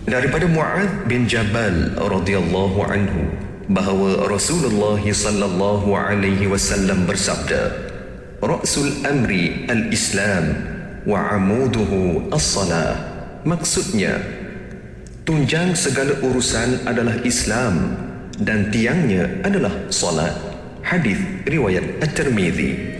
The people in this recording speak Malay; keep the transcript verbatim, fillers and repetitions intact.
Daripada Mu'adz bin Jabal radhiyallahu anhu bahawa Rasulullah sallallahu alaihi wasallam bersabda, "Ra'sul amri al-Islam wa 'amuduhu as-salah." Maksudnya, tunjang segala urusan adalah Islam dan tiangnya adalah solat. Hadis riwayat At-Tirmizi.